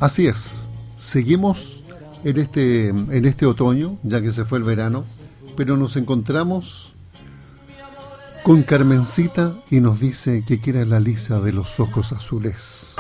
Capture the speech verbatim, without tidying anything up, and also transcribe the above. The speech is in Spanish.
Así es, seguimos en este, en este otoño, ya que se fue el verano, pero nos encontramos con Carmencita y nos dice que quiere la Lisa de los ojos azules.